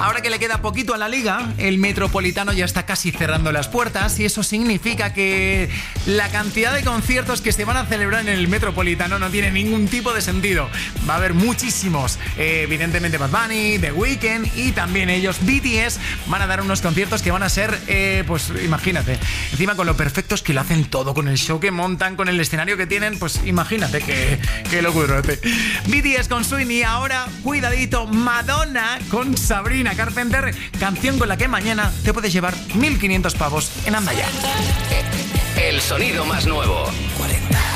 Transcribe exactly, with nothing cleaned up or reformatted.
Ahora que le queda poquito a la liga, el Metropolitano ya está casi cerrando las puertas y eso significa que la cantidad de conciertos que se van a celebrar en el Metropolitano no tiene ningún tipo de sentido. Va a haber muchísimos. Eh, evidentemente Bad Bunny, The Weeknd y también ellos, B T S, van a dar unos conciertos que van a ser, eh, pues imagínate, encima con lo perfectos que lo hacen todo, con el show que montan, con el escenario que tienen, pues imagínate que, que locurrote. B T S con Swing y ahora, cuidadito, Madonna con Sabrina Carpenter, canción con la que mañana te puedes llevar mil quinientos pavos en Anda Ya. El sonido más nuevo. cuarenta.